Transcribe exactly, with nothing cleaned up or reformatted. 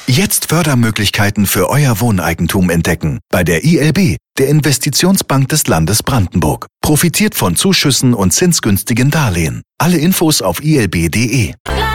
Jetzt Fördermöglichkeiten für euer Wohneigentum entdecken. Bei der I L B, der Investitionsbank des Landes Brandenburg. Profitiert von Zuschüssen und zinsgünstigen Darlehen. Alle Infos auf I L B punkt de.